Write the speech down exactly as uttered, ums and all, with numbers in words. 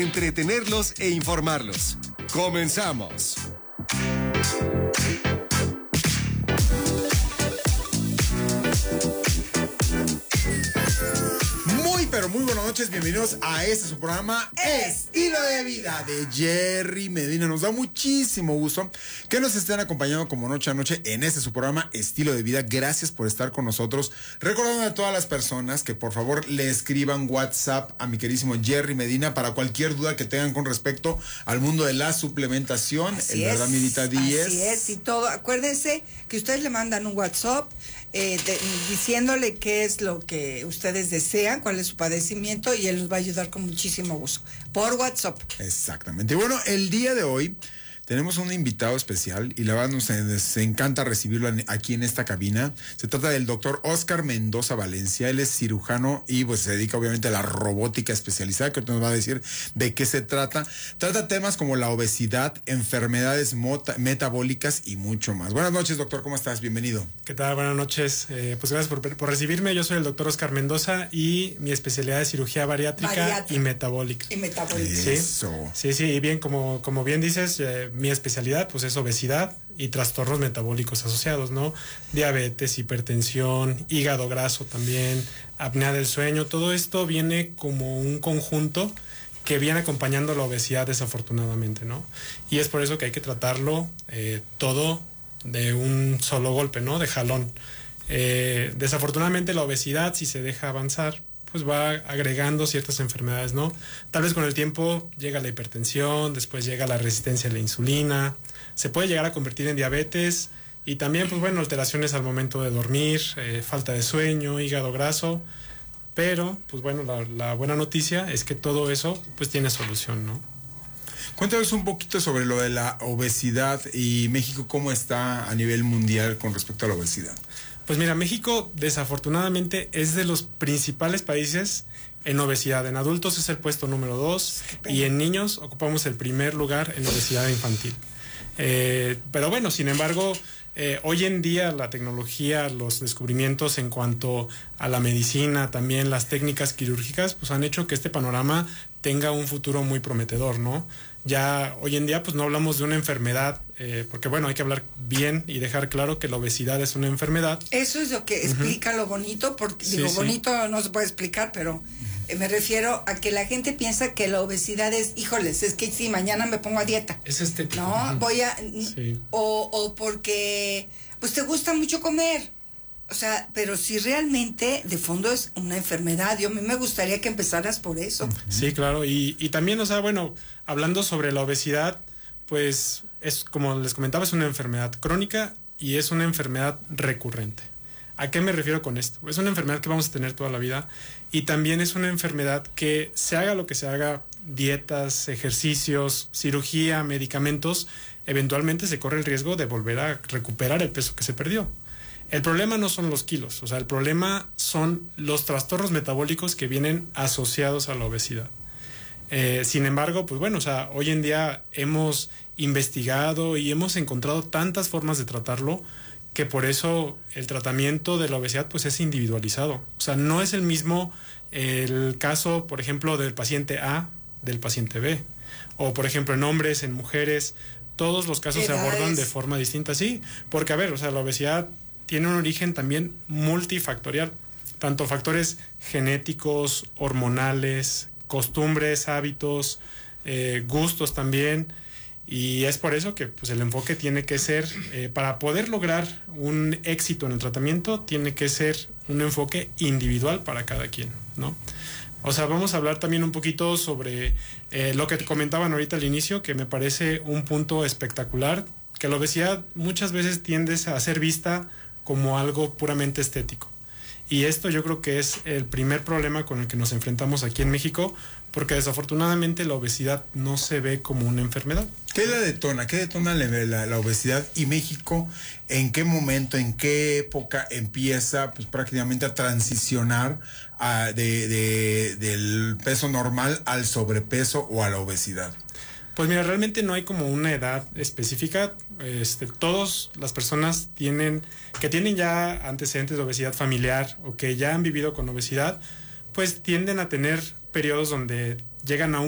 Entretenerlos e informarlos. Comenzamos. Muy, pero muy buenas noches. Bienvenidos a este su programa Estilo de Vida de Jerry Medina. Nos da muchísimo gusto que nos estén acompañando como noche a noche en este su programa Estilo de Vida. Gracias por estar con nosotros. Recordando a todas las personas que por favor le escriban WhatsApp a mi queridísimo Jerry Medina para cualquier duda que tengan con respecto al mundo de la suplementación. Así el es, verdad, Milita Díez. Así es, y todo. Acuérdense que ustedes le mandan un WhatsApp eh, de, diciéndole qué es lo que ustedes desean, cuál es su padecimiento, y él los va a ayudar con muchísimo gusto. Por WhatsApp. Exactamente. Y bueno, el día de hoy tenemos un invitado especial y la verdad nos, nos encanta recibirlo aquí en esta cabina. Se trata del doctor Oscar Mendoza Valencia. Él es cirujano y pues se dedica obviamente a la robótica especializada, que nos va a decir de qué se trata. Trata temas como la obesidad, enfermedades mota, metabólicas y mucho más. Buenas noches, doctor, ¿cómo estás? Bienvenido. ¿Qué tal? Buenas noches. Eh, pues gracias por, por recibirme. Yo soy el doctor Oscar Mendoza y mi especialidad es cirugía bariátrica, bariátrica. y metabólica. Y metabólica. ¿Sí? Eso. Sí, sí, y bien, como, como bien dices, eh, mi especialidad pues es obesidad y trastornos metabólicos asociados, ¿no? Diabetes, hipertensión, hígado graso también, apnea del sueño. Todo esto viene como un conjunto que viene acompañando la obesidad desafortunadamente, ¿no? Y es por eso que hay que tratarlo eh, todo de un solo golpe, ¿no? De jalón. Eh, desafortunadamente la obesidad, si se deja avanzar, pues va agregando ciertas enfermedades, ¿no? Tal vez con el tiempo llega la hipertensión, después llega la resistencia a la insulina, se puede llegar a convertir en diabetes y también, pues bueno, alteraciones al momento de dormir, eh, falta de sueño, hígado graso, pero, pues bueno, la, la buena noticia es que todo eso, pues tiene solución, ¿no? Cuéntanos un poquito sobre lo de la obesidad y México, cómo está a nivel mundial con respecto a la obesidad. Pues mira, México desafortunadamente es de los principales países en obesidad. En adultos es el puesto número dos y en niños ocupamos el primer lugar en obesidad infantil. Eh, pero bueno, sin embargo, eh, hoy en día la tecnología, los descubrimientos en cuanto a la medicina, también las técnicas quirúrgicas, pues han hecho que este panorama tenga un futuro muy prometedor, ¿no? Ya hoy en día pues no hablamos de una enfermedad, eh, porque bueno, hay que hablar bien y dejar claro que la obesidad es una enfermedad. Eso es lo que explica uh-huh. lo bonito, porque sí, digo, sí. bonito no se puede explicar, pero eh, me refiero a que la gente piensa que la obesidad es, híjoles, es que si mañana me pongo a dieta. Es estético. No, uh-huh. voy a... Sí. O, o porque pues te gusta mucho comer. O sea, pero si realmente de fondo es una enfermedad, yo a mí me gustaría que empezaras por eso. Sí, claro, y, y también, o sea, bueno, hablando sobre la obesidad, pues es, como les comentaba, es una enfermedad crónica y es una enfermedad recurrente. ¿A qué me refiero con esto? Es una enfermedad que vamos a tener toda la vida y también es una enfermedad que se haga lo que se haga, dietas, ejercicios, cirugía, medicamentos, eventualmente se corre el riesgo de volver a recuperar el peso que se perdió. El problema no son los kilos, o sea, el problema son los trastornos metabólicos que vienen asociados a la obesidad. Eh, sin embargo, pues bueno, o sea, hoy en día hemos investigado y hemos encontrado tantas formas de tratarlo que por eso el tratamiento de la obesidad pues es individualizado. O sea, no es el mismo el caso, por ejemplo, del paciente A del paciente B. O, por ejemplo, en hombres, en mujeres, todos los casos se abordan de forma distinta, sí. Porque, a ver, o sea, la obesidad tiene un origen también multifactorial, tanto factores genéticos, hormonales, costumbres, hábitos, eh, gustos también, y es por eso que pues, el enfoque tiene que ser, eh, para poder lograr un éxito en el tratamiento, tiene que ser un enfoque individual para cada quien, ¿no? O sea, vamos a hablar también un poquito sobre eh, lo que te comentaban ahorita al inicio, que me parece un punto espectacular, que la obesidad muchas veces tiende a ser vista como algo puramente estético. Y esto yo creo que es el primer problema con el que nos enfrentamos aquí en México, porque desafortunadamente la obesidad no se ve como una enfermedad. ¿Qué la detona? ¿Qué detona la, la, la obesidad? ¿Y México en qué momento, en qué época empieza pues prácticamente a transicionar a, de, de, del peso normal al sobrepeso o a la obesidad? Pues mira, realmente no hay como una edad específica. Este, todas las personas tienen que tienen ya antecedentes de obesidad familiar o que ya han vivido con obesidad, pues tienden a tener periodos donde llegan a un